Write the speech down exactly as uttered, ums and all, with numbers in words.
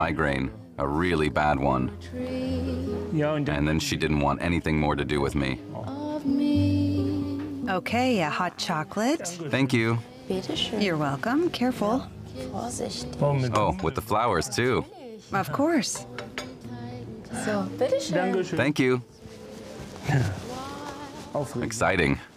migraine, a really bad one. And then she didn't want anything more to do with me. Okay, a hot chocolate. Thank you. You're welcome. Careful. Oh, with the flowers too. Of course. Thank you. Exciting.